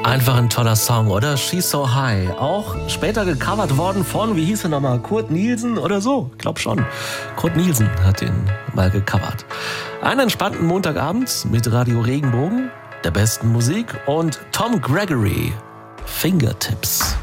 Einfach ein toller Song, oder? She's So High. Auch später gecovert worden von, wie hieß er nochmal, Kurt Nielsen oder so? Ich glaube schon. Kurt Nielsen hat den mal gecovert. Einen entspannten Montagabend mit Radio Regenbogen, der besten Musik und Tom Gregory. Fingertips.